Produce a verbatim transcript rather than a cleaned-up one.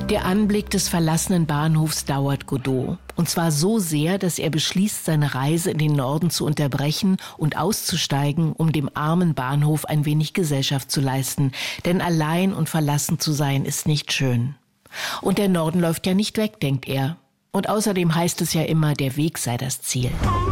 Der Anblick des verlassenen Bahnhofs dauert Godot. Und zwar so sehr, dass er beschließt, seine Reise in den Norden zu unterbrechen und auszusteigen, um dem armen Bahnhof ein wenig Gesellschaft zu leisten. Denn allein und verlassen zu sein, ist nicht schön. Und der Norden läuft ja nicht weg, denkt er. Und außerdem heißt es ja immer, der Weg sei das Ziel.